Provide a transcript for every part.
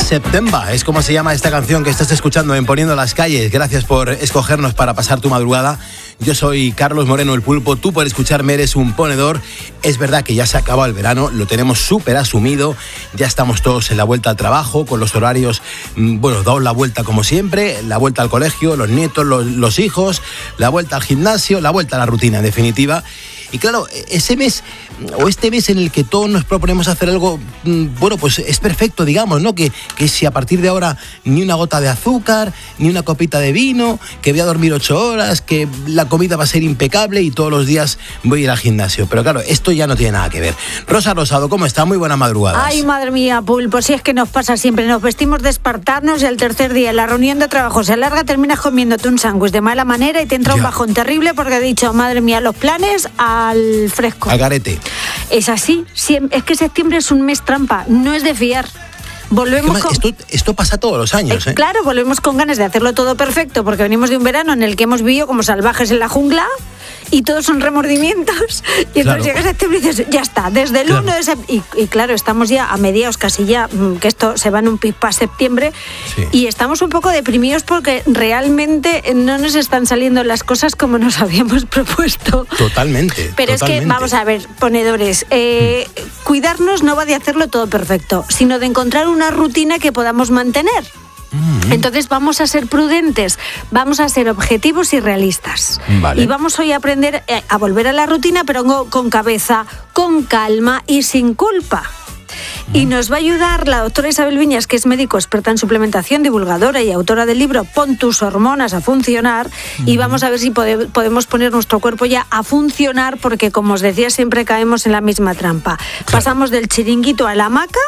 September es como se llama esta canción que estás escuchando en Poniendo las Calles. Gracias por escogernos para pasar tu madrugada. Yo soy Carlos Moreno, el Pulpo. Tú por escucharme eres un ponedor. Es verdad que ya se ha acabado el verano, lo tenemos súper asumido. Ya estamos todos en la vuelta al trabajo, con los horarios, dados la vuelta como siempre. La vuelta al colegio, los nietos, los hijos, la vuelta al gimnasio, la vuelta a la rutina, en definitiva. Y claro, ese mes o este mes en el que todos nos proponemos hacer algo, pues es perfecto, digamos, ¿no? Que si a partir de ahora ni una gota de azúcar, ni una copita de vino, que voy a dormir 8 horas, que la comida va a ser impecable y todos los días voy a ir al gimnasio. Pero claro, esto ya no tiene nada que ver. Rosa Rosado, ¿cómo está? Muy buenas madrugadas. Ay, madre mía, Pulpo, si es que nos pasa siempre, nos vestimos de espartanos y al tercer día la reunión de trabajo se alarga, terminas comiéndote un sándwich de mala manera y te entra un bajón terrible porque he dicho, madre mía, los planes al fresco. Al garete. Es así, es que septiembre es un mes trampa, no es de fiar. Volvemos esto pasa todos los años, ¿eh? Claro, volvemos con ganas de hacerlo todo perfecto porque venimos de un verano en el que hemos vivido como salvajes en la jungla y todos son remordimientos y entonces llega septiembre y dices, ya está, desde el 1 de septiembre y claro, estamos ya a mediados casi ya, que esto se va en un pipa septiembre y estamos un poco deprimidos porque realmente no nos están saliendo las cosas como nos habíamos propuesto. Totalmente. Pero es que, vamos a ver, ponedores, cuidarnos no va de hacerlo todo perfecto, sino de encontrar una rutina que podamos mantener. Entonces vamos a ser prudentes, vamos a ser objetivos y realistas. Vale. Y vamos hoy a aprender a volver a la rutina, pero con cabeza, con calma y sin culpa. Y nos va a ayudar la doctora Isabel Viñas, que es médico experta en suplementación, divulgadora y autora del libro Pon tus hormonas a funcionar. Y vamos a ver si podemos poner nuestro cuerpo ya a funcionar, porque como os decía, siempre caemos en la misma trampa. Claro. Pasamos del chiringuito a la hamaca,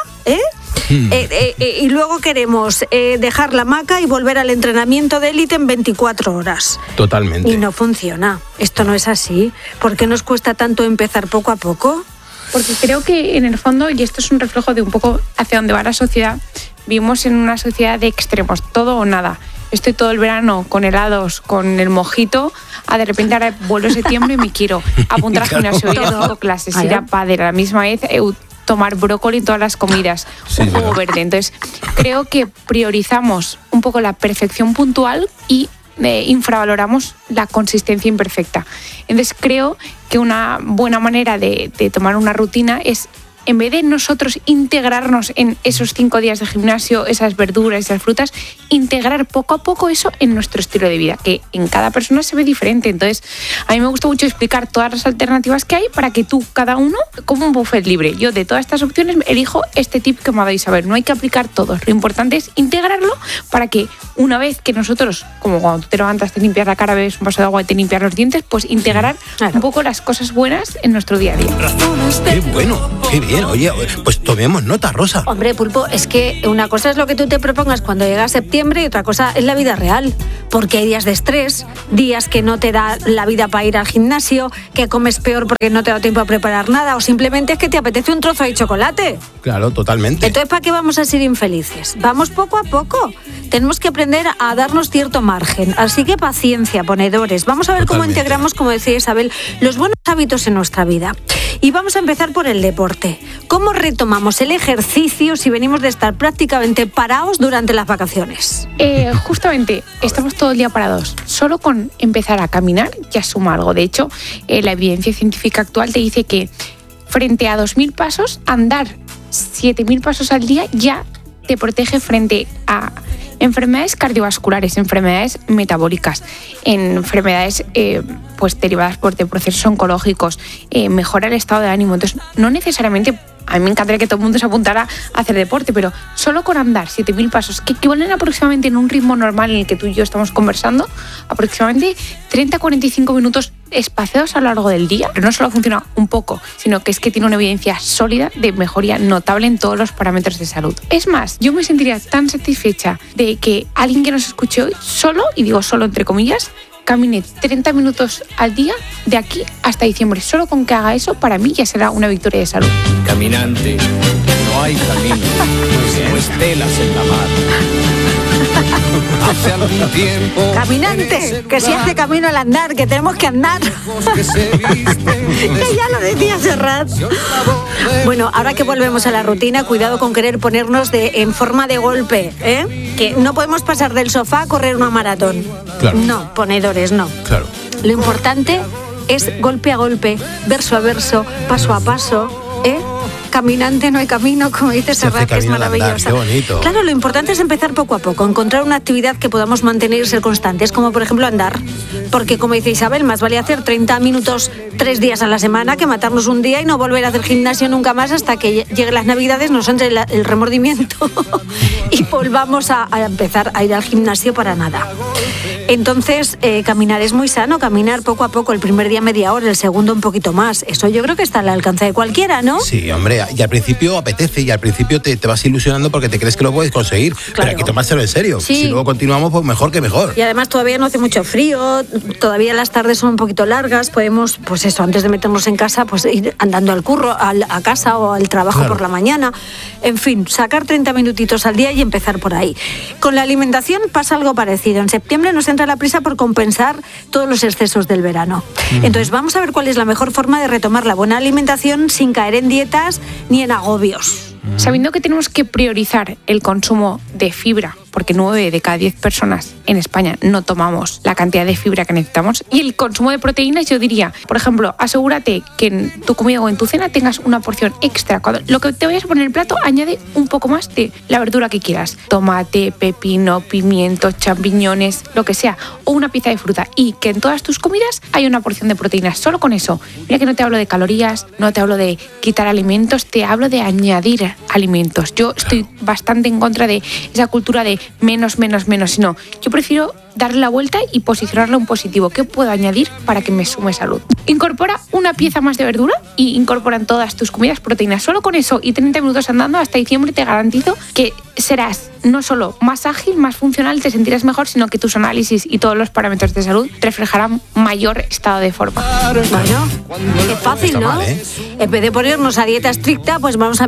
y luego queremos dejar la hamaca y volver al entrenamiento de élite en 24 horas. Totalmente. Y no funciona. Esto no es así. ¿Por qué nos cuesta tanto empezar poco a poco? Porque creo que en el fondo, y esto es un reflejo de un poco hacia dónde va la sociedad, vivimos en una sociedad de extremos, todo o nada. Estoy todo el verano con helados, con el mojito, de repente ahora vuelvo en septiembre y me quiero apuntar al gimnasio, ir a 5 clases, ir a pádel a la misma vez, tomar brócoli en todas las comidas, un jugo verde. Entonces, creo que priorizamos un poco la perfección puntual y infravaloramos la consistencia imperfecta. Entonces creo que una buena manera de tomar una rutina es, en vez de nosotros integrarnos en esos 5 días de gimnasio, esas verduras, esas frutas, integrar poco a poco eso en nuestro estilo de vida, que en cada persona se ve diferente. Entonces, a mí me gusta mucho explicar todas las alternativas que hay para que tú, cada uno, como un buffet libre. Yo, de todas estas opciones, elijo este tip que me vais a ver. No hay que aplicar todos. Lo importante es integrarlo para que una vez que nosotros, como cuando tú te levantas, te limpias la cara, bebes un vaso de agua y te limpias los dientes, pues integrar un poco las cosas buenas en nuestro día a día. ¡Qué bueno! ¡Qué bien! Oye, pues tomemos nota, Rosa. Hombre, Pulpo, es que una cosa es lo que tú te propongas cuando llega septiembre y otra cosa es la vida real. Porque hay días de estrés, días que no te da la vida para ir al gimnasio, que comes peor porque no te da tiempo a preparar nada, o simplemente es que te apetece un trozo de chocolate. Claro, totalmente. Entonces, ¿para qué vamos a ser infelices? Vamos poco a poco. Tenemos que aprender a darnos cierto margen. Así que paciencia, ponedores. Vamos a ver cómo integramos, como decía Isabel, los buenos hábitos en nuestra vida. Y vamos a empezar por el deporte. ¿Cómo retomamos el ejercicio si venimos de estar prácticamente parados durante las vacaciones? Justamente, estamos todo el día parados. Solo con empezar a caminar ya suma algo. De hecho, la evidencia científica actual te dice que frente a 2.000 pasos, andar 7.000 pasos al día ya te protege frente a enfermedades cardiovasculares, enfermedades metabólicas, enfermedades derivadas por procesos oncológicos, mejora el estado de ánimo. Entonces, no necesariamente, a mí me encantaría que todo el mundo se apuntara a hacer deporte, pero solo con andar 7.000 pasos, que equivalen aproximadamente en un ritmo normal en el que tú y yo estamos conversando, aproximadamente 30-45 minutos espaciados a lo largo del día. Pero no solo funciona un poco, sino que es que tiene una evidencia sólida de mejoría notable en todos los parámetros de salud. Es más, yo me sentiría tan satisfecha de que alguien que nos escuche hoy solo, y digo solo entre comillas, camine 30 minutos al día de aquí hasta diciembre. Solo con que haga eso, para mí ya será una victoria de salud. Caminante, no hay camino, no estelas en la mar. Hace algún tiempo. Caminante, que se hace camino al andar, que tenemos que andar. Que se visten. Que ya lo decía Serrat. Bueno, ahora que volvemos a la rutina, cuidado con querer ponernos en forma de golpe, ¿eh? Que no podemos pasar del sofá a correr una maratón. Claro. No, ponedores, no. Claro. Lo importante es golpe a golpe, verso a verso, paso a paso, ¿eh? Caminante no hay camino, como dice Serrat, que es maravillosa. Qué bonito. Claro, lo importante es empezar poco a poco, encontrar una actividad que podamos mantener y ser constantes, como por ejemplo andar. Porque como dice Isabel, más vale hacer 30 minutos 3 días a la semana que matarnos un día y no volver a hacer gimnasio nunca más hasta que lleguen las Navidades, nos entre el remordimiento y volvamos a empezar a ir al gimnasio para nada. Entonces, caminar es muy sano, caminar poco a poco, el primer día media hora, el segundo un poquito más. Eso yo creo que está al alcance de cualquiera, ¿no? Sí, hombre, y al principio apetece y al principio te vas ilusionando porque te crees que lo puedes conseguir, Claro. pero hay que tomárselo en serio. Sí. Si luego continuamos, pues mejor que mejor. Y además todavía no hace mucho frío, todavía las tardes son un poquito largas, podemos, pues eso, antes de meternos en casa, pues ir andando al curro, a casa o al trabajo Claro. por la mañana. En fin, sacar 30 minutitos al día y empezar por ahí. Con la alimentación pasa algo parecido. En septiembre nos entra la prisa por compensar todos los excesos del verano. Entonces vamos a ver cuál es la mejor forma de retomar la buena alimentación sin caer en dietas ni en agobios. Sabiendo que tenemos que priorizar el consumo de fibra, porque 9 de cada 10 personas en España no tomamos la cantidad de fibra que necesitamos, y el consumo de proteínas, yo diría, por ejemplo, asegúrate que en tu comida o en tu cena tengas una porción extra. Cuando lo que te vayas a poner en el plato, añade un poco más de la verdura que quieras. Tomate, pepino, pimientos, champiñones, lo que sea, o una pieza de fruta, y que en todas tus comidas haya una porción de proteínas. Solo con eso. Mira que no te hablo de calorías, no te hablo de quitar alimentos, te hablo de añadir alimentos. Yo estoy bastante en contra de esa cultura de menos, sino yo prefiero darle la vuelta y posicionarla en positivo. ¿Qué puedo añadir para que me sume salud? Incorpora una pieza más de verdura y incorpora en todas tus comidas proteínas. Solo con eso y 30 minutos andando hasta diciembre te garantizo que serás no solo más ágil, más funcional, te sentirás mejor, sino que tus análisis y todos los parámetros de salud reflejarán mayor estado de forma. Bueno, es fácil, Está ¿no? mal, ¿eh? En vez de ponernos a dieta estricta, pues vamos a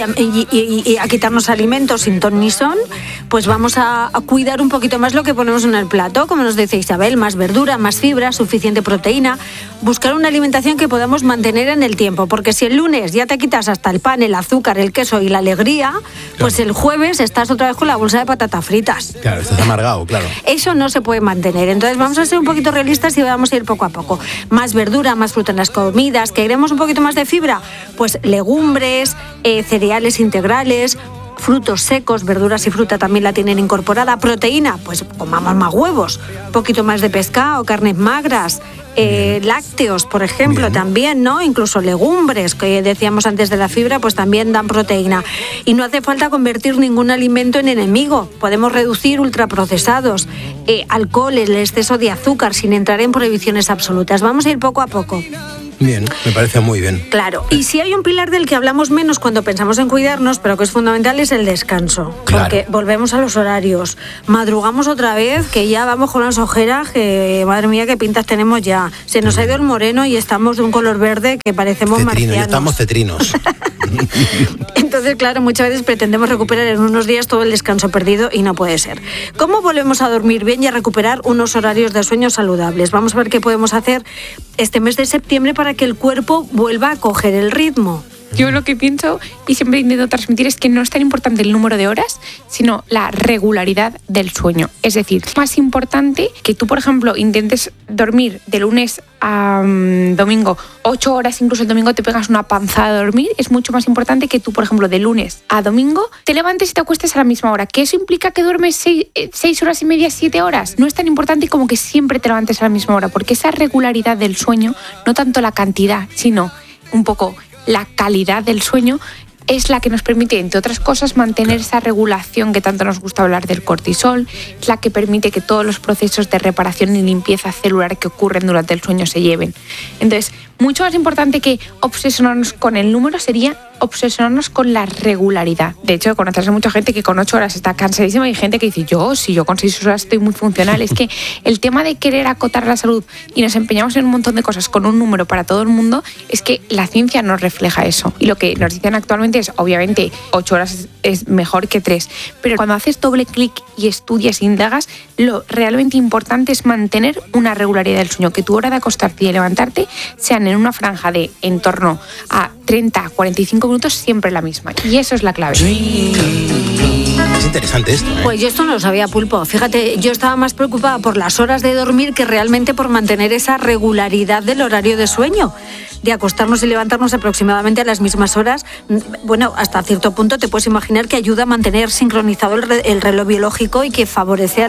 quitarnos alimentos sin ton ni son, pues vamos a cuidar un poquito más lo que ponemos en el plato, como nos dice Isabel, más verdura, más fibra, suficiente proteína, buscar una alimentación que podamos mantener en el tiempo, porque si el lunes ya te quitas hasta el pan, el azúcar, el queso y la alegría, pues el jueves estás otra vez con la bolsa de patatas fritas. Claro, estás amargado, claro. Eso no se puede mantener. Entonces vamos a ser un poquito realistas y vamos a ir poco a poco. Más verdura, más fruta en las comidas. ¿Queremos un poquito más de fibra? Pues legumbres, cereales integrales, frutos secos, verduras y fruta también la tienen incorporada. Proteína, pues comamos más huevos, un poquito más de pescado, carnes magras, lácteos, por ejemplo, Bien. también, ¿no? Incluso legumbres, que decíamos antes de la fibra, pues también dan proteína. Y no hace falta convertir ningún alimento en enemigo. Podemos reducir ultraprocesados, alcohol, el exceso de azúcar, sin entrar en prohibiciones absolutas. Vamos a ir poco a poco. Bien, me parece muy bien. Claro, y si hay un pilar del que hablamos menos cuando pensamos en cuidarnos, pero que es fundamental, es el descanso. Claro. Porque volvemos a los horarios. Madrugamos otra vez, que ya vamos con las ojeras, que madre mía, qué pintas tenemos ya. Se nos ha ido el moreno y estamos de un color verde que parecemos Cetrino, ya marcianos. estamos cetrinos. Entonces, claro, muchas veces pretendemos recuperar en unos días todo el descanso perdido y no puede ser. ¿Cómo volvemos a dormir bien y a recuperar unos horarios de sueño saludables? Vamos a ver qué podemos hacer este mes de septiembre para que el cuerpo vuelva a coger el ritmo. Yo lo que pienso y siempre intento transmitir es que no es tan importante el número de horas, sino la regularidad del sueño. Es decir, es más importante que tú, por ejemplo, intentes dormir de lunes a domingo 8 horas, incluso el domingo te pegas una panzada de dormir. Es mucho más importante que tú, por ejemplo, de lunes a domingo te levantes y te acuestes a la misma hora. ¿Que eso implica que duermes 6 horas y media, 7 horas? No es tan importante como que siempre te levantes a la misma hora, porque esa regularidad del sueño, no tanto la cantidad, sino un poco la calidad del sueño, es la que nos permite, entre otras cosas, mantener esa regulación que tanto nos gusta hablar del cortisol, es la que permite que todos los procesos de reparación y limpieza celular que ocurren durante el sueño se lleven. Entonces, mucho más importante que obsesionarnos con el número sería obsesionarnos con la regularidad. De hecho, conoces a mucha gente que con 8 horas está cansadísima y hay gente que dice, si yo con 6 horas estoy muy funcional. Es que el tema de querer acotar la salud y nos empeñamos en un montón de cosas con un número para todo el mundo, es que la ciencia nos refleja eso. Y lo que nos dicen actualmente es, obviamente, 8 horas es mejor que 3. Pero cuando haces doble clic y estudias e indagas, lo realmente importante es mantener una regularidad del sueño, que tu hora de acostarte y de levantarte sean en una franja de en torno a 30, 45 minutos, siempre la misma. Y eso es la clave. Es interesante esto, ¿eh? Pues yo esto no lo sabía, Pulpo. Fíjate, yo estaba más preocupada por las horas de dormir que realmente por mantener esa regularidad del horario de sueño, de acostarnos y levantarnos aproximadamente a las mismas horas. Bueno, hasta cierto punto te puedes imaginar que ayuda a mantener sincronizado el reloj biológico y que favorece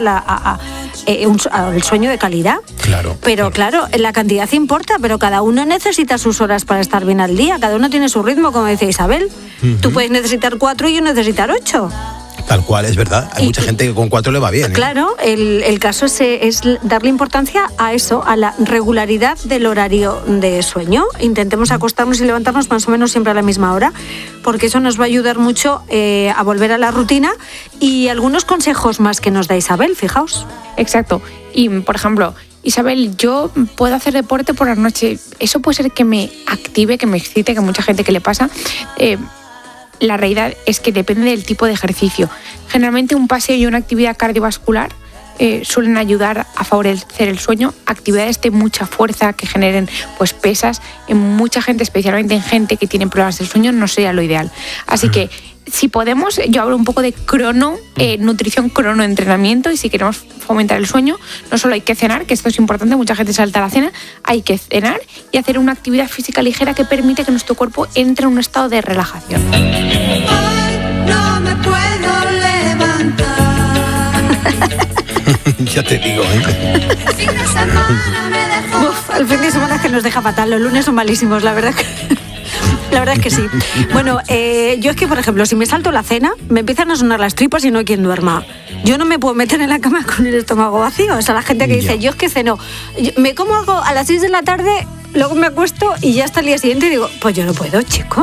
el sueño de calidad. Claro. Pero claro, la cantidad importa, pero cada uno necesita sus horas para estar bien al día. Cada uno tiene su ritmo, como decía Isabel. Tú puedes necesitar 4 y yo necesitar 8. Tal cual, es verdad. Hay mucha gente que con 4 le va bien. Claro, el caso es darle importancia a eso, a la regularidad del horario de sueño. Intentemos acostarnos y levantarnos más o menos siempre a la misma hora, porque eso nos va a ayudar mucho a volver a la rutina. Y algunos consejos más que nos da Isabel, fijaos. Exacto. Y, por ejemplo, Isabel, yo puedo hacer deporte por la noche. Eso puede ser que me active, que me excite, que a mucha gente que le pasa. La realidad es que depende del tipo de ejercicio. Generalmente un paseo y una actividad cardiovascular suelen ayudar a favorecer el sueño. Actividades de mucha fuerza que generen pues pesas, en mucha gente, especialmente en gente que tiene problemas del sueño, no sería lo ideal. Así que si podemos, yo hablo un poco de nutrición, entrenamiento, y si queremos fomentar el sueño, no solo hay que cenar, que esto es importante, mucha gente salta la cena, hay que cenar y hacer una actividad física ligera que permite que nuestro cuerpo entre en un estado de relajación. Hoy no me puedo levantar. Ya te digo, ¿eh? El fin de semana me dejó. El fin de semana es que nos deja fatal, los lunes son malísimos, la verdad es que sí. Bueno, yo es que, por ejemplo, si me salto la cena, me empiezan a sonar las tripas y no hay quien duerma. Yo no me puedo meter en la cama con el estómago vacío. O sea, la gente que dice, yo es que ceno, me como algo a las 6 de la tarde, luego me acuesto y ya hasta el día siguiente digo, pues yo no puedo, chico.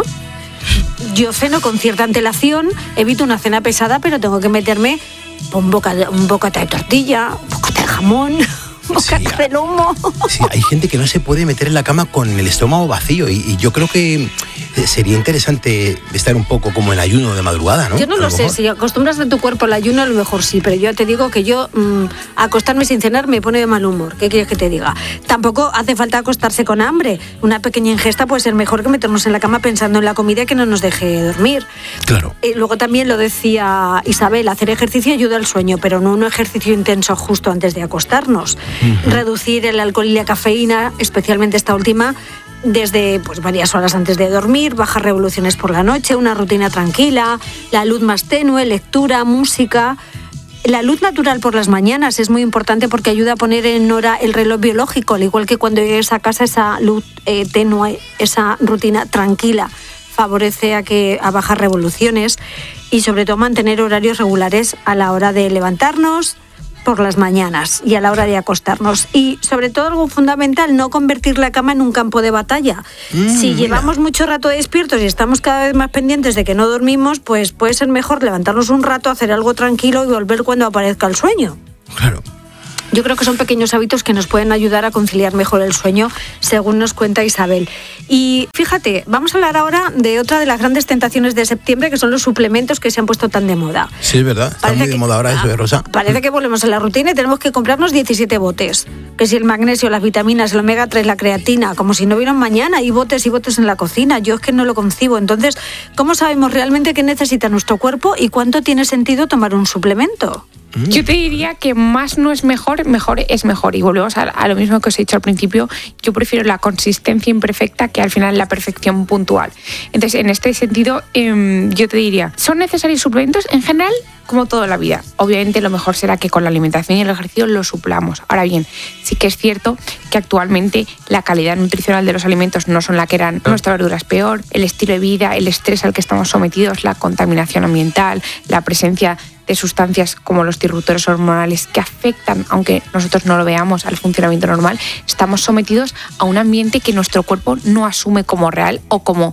Yo ceno con cierta antelación, evito una cena pesada, pero tengo que meterme un bocata de tortilla, un bocata de jamón, un bocata de lomo. Sí, hay gente que no se puede meter en la cama con el estómago vacío y yo creo que sería interesante estar un poco como en ayuno de madrugada, ¿no? Yo no lo sé, si acostumbras a tu cuerpo al ayuno, a lo mejor sí, pero yo te digo que yo acostarme sin cenar me pone de mal humor. ¿Qué quieres que te diga? Tampoco hace falta acostarse con hambre. Una pequeña ingesta puede ser mejor que meternos en la cama pensando en la comida que no nos deje dormir. Claro. Luego también lo decía Isabel, hacer ejercicio ayuda al sueño, pero no un ejercicio intenso justo antes de acostarnos. Reducir el alcohol y la cafeína, especialmente esta última, desde pues varias horas antes de dormir, bajar revoluciones por la noche, una rutina tranquila, la luz más tenue, lectura, música. La luz natural por las mañanas es muy importante porque ayuda a poner en hora el reloj biológico, al igual que cuando llegues a casa, esa luz tenue, esa rutina tranquila favorece a bajar revoluciones y sobre todo mantener horarios regulares a la hora de levantarnos por las mañanas y a la hora de acostarnos. Y sobre todo algo fundamental, no convertir la cama en un campo de batalla. Si llevamos mucho rato despiertos y estamos cada vez más pendientes de que no dormimos, pues puede ser mejor levantarnos un rato, hacer algo tranquilo y volver cuando aparezca el sueño. Claro. Yo creo que son pequeños hábitos que nos pueden ayudar a conciliar mejor el sueño, según nos cuenta Isabel. Y fíjate, vamos a hablar ahora de otra de las grandes tentaciones de septiembre, que son los suplementos que se han puesto tan de moda. Sí, es verdad. Está muy de moda ahora eso, Rosa. Parece que volvemos a la rutina y tenemos que comprarnos 17 botes. Que si el magnesio, las vitaminas, el omega 3, la creatina, como si no hubiera un mañana, y botes en la cocina. Yo es que no lo concibo. Entonces, ¿cómo sabemos realmente qué necesita nuestro cuerpo y cuánto tiene sentido tomar un suplemento? Yo te diría que más no es mejor, mejor es mejor. Y volvemos a lo mismo que os he dicho al principio. Yo prefiero la consistencia imperfecta que al final la perfección puntual. Entonces, en este sentido, yo te diría, ¿son necesarios suplementos? En general, como toda la vida. Obviamente lo mejor será que con la alimentación y el ejercicio lo suplamos. Ahora bien, sí que es cierto que actualmente la calidad nutricional de los alimentos no son la que eran. Nuestra verdura es peor, el estilo de vida, el estrés al que estamos sometidos, la contaminación ambiental, la presencia de sustancias como los disruptores hormonales que afectan, aunque nosotros no lo veamos, al funcionamiento normal. Estamos sometidos a un ambiente que nuestro cuerpo no asume como real o como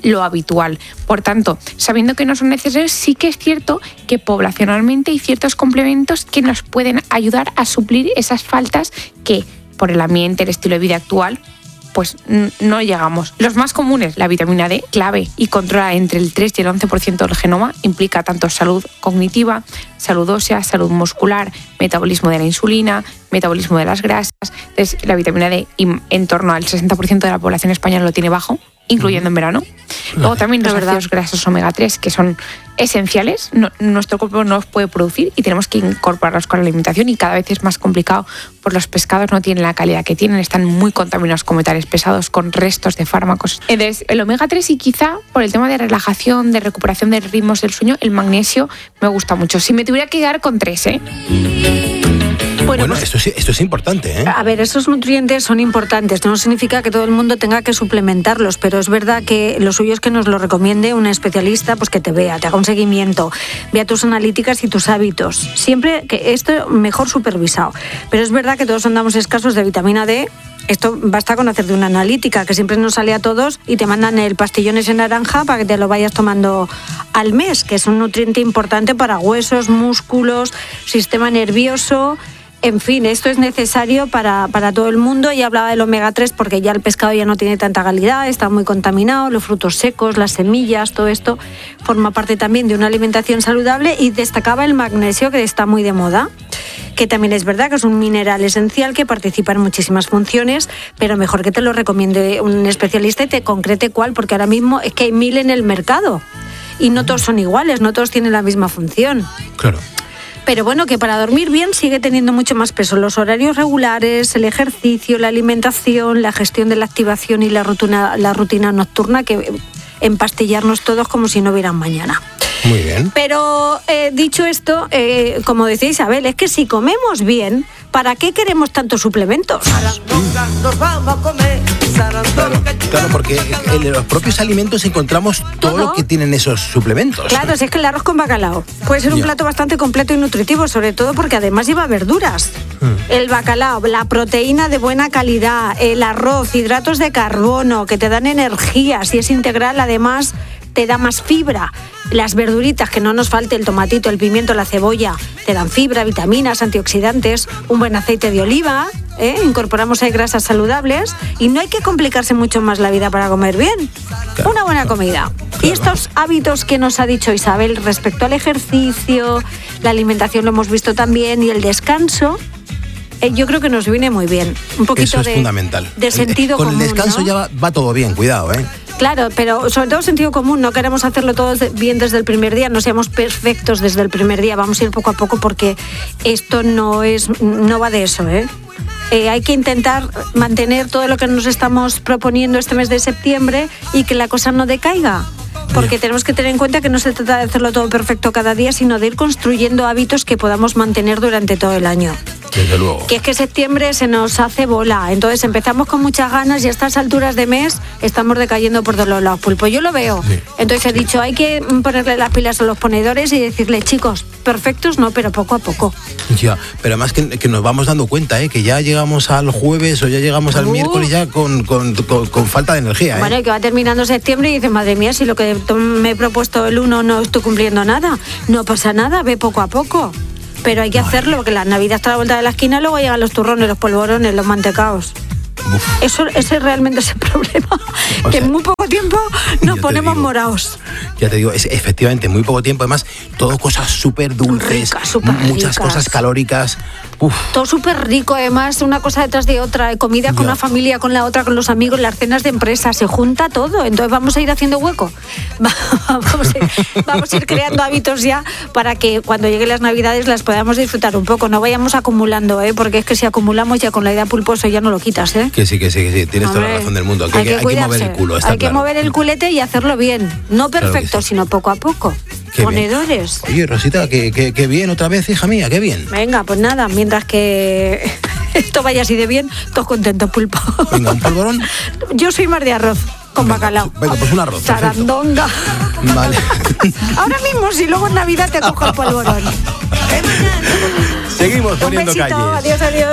lo habitual. Por tanto, sabiendo que no son necesarios, sí que es cierto que poblacionalmente hay ciertos complementos que nos pueden ayudar a suplir esas faltas que por el ambiente, el estilo de vida actual, pues no llegamos. Los más comunes, la vitamina D, clave, y controla entre el 3 y el 11% del genoma, implica tanto salud cognitiva, salud ósea, salud muscular, metabolismo de la insulina, metabolismo de las grasas. Entonces, la vitamina D en torno al 60% de la población española lo tiene bajo, incluyendo en verano. Luego también los ácidos grasos omega 3, que son esenciales, nuestro cuerpo no los puede producir y tenemos que incorporarlos con la alimentación, y cada vez es más complicado porque los pescados no tienen la calidad que tienen, están muy contaminados con metales pesados, con restos de fármacos. Entonces, el omega 3, y quizá por el tema de relajación, de recuperación de ritmos del sueño, el magnesio me gusta mucho. Si me tuviera que quedar con 3, Bueno, pues, esto es importante, ¿eh? A ver, esos nutrientes son importantes. No significa que todo el mundo tenga que suplementarlos, pero es verdad que lo suyo es que nos lo recomiende un especialista, pues que te vea, te haga un seguimiento, vea tus analíticas y tus hábitos. Siempre que esto mejor supervisado. Pero es verdad que todos andamos escasos de vitamina D. Esto basta con hacerte una analítica, que siempre nos sale a todos, y te mandan el pastillón ese naranja para que te lo vayas tomando al mes, que es un nutriente importante para huesos, músculos, sistema nervioso. En fin, esto es necesario para todo el mundo. Y hablaba del omega 3 porque ya el pescado ya no tiene tanta calidad, está muy contaminado, los frutos secos, las semillas, todo esto forma parte también de una alimentación saludable. Y destacaba el magnesio, que está muy de moda, que también es verdad que es un mineral esencial que participa en muchísimas funciones, pero mejor que te lo recomiende un especialista y te concrete cuál, porque ahora mismo es que hay 1000 en el mercado y no todos son iguales, no todos tienen la misma función. Claro. Pero bueno, que para dormir bien sigue teniendo mucho más peso los horarios regulares, el ejercicio, la alimentación, la gestión de la activación y la rutina nocturna, que empastillarnos todos como si no hubiera mañana. Muy bien. Pero dicho esto, como decía Isabel, es que si comemos bien, ¿para qué queremos tantos suplementos? Nos vamos a comer. Claro, porque en los propios alimentos encontramos todo lo que tienen esos suplementos. Claro, si es que el arroz con bacalao puede ser un plato bastante completo y nutritivo, sobre todo porque además lleva verduras. El bacalao, la proteína de buena calidad, el arroz, hidratos de carbono que te dan energía, si es integral, además te da más fibra. Las verduritas, que no nos falte el tomatito, el pimiento, la cebolla, te dan fibra, vitaminas, antioxidantes, un buen aceite de oliva, incorporamos ahí grasas saludables, y no hay que complicarse mucho más la vida para comer bien. Claro, una buena comida. Claro. Y estos hábitos que nos ha dicho Isabel respecto al ejercicio, la alimentación lo hemos visto también, y el descanso, yo creo que nos viene muy bien. Un poquito eso es fundamental. De sentido común. Con el descanso, ¿no? Ya va todo bien, cuidado, ¿eh? Claro, pero sobre todo sentido común, no queremos hacerlo todo bien desde el primer día, no seamos perfectos desde el primer día, vamos a ir poco a poco, porque esto no va de eso, hay que intentar mantener todo lo que nos estamos proponiendo este mes de septiembre y que la cosa no decaiga. Porque tenemos que tener en cuenta que no se trata de hacerlo todo perfecto cada día, sino de ir construyendo hábitos que podamos mantener durante todo el año. Desde luego. Que es que septiembre se nos hace bola, entonces empezamos con muchas ganas y a estas alturas de mes estamos decayendo por todos lados, Pulpo. Yo lo veo. Sí. Entonces he dicho, hay que ponerle las pilas a los ponedores y decirle, chicos, perfectos no, pero poco a poco. Ya, pero además que nos vamos dando cuenta, que ya llegamos al jueves o ya llegamos al miércoles ya con falta de energía. Bueno, y que va terminando septiembre y dices, madre mía, si lo que me he propuesto el 1 no estoy cumpliendo nada. No pasa nada, ve poco a poco. Pero hay que hacerlo, porque la Navidad está a la vuelta de la esquina, luego llegan los turrones, los polvorones, los mantecaos. Ese realmente es el problema, que en muy poco tiempo nos ponemos moraos. Ya te digo, es efectivamente muy poco tiempo, además todo cosas súper dulces, muchas cosas calóricas. Todo súper rico, además una cosa detrás de otra, comida con una familia, con la otra, con los amigos, las cenas de empresa, se junta todo, entonces vamos a ir haciendo hueco, vamos a ir creando hábitos ya para que cuando lleguen las Navidades las podamos disfrutar un poco, no vayamos acumulando, porque es que si acumulamos ya con la idea pulposo ya no lo quitas, Que sí, tienes toda la razón del mundo, hay que mover el culo, está hay que mover el culete y hacerlo bien, no perfecto, claro, sino poco a poco. Qué ponedores. Bien. Oye, Rosita, qué bien otra vez, hija mía, qué bien. Venga, pues nada, mientras que esto vaya así de bien, todos contentos, Pulpo. Venga, ¿un polvorón? Yo soy más de arroz con bacalao. Venga, pues un arroz. Sarandonga. Vale. Ahora mismo, si luego en Navidad te cojo el polvorón. Seguimos poniendo un besito, calles. Adiós, adiós.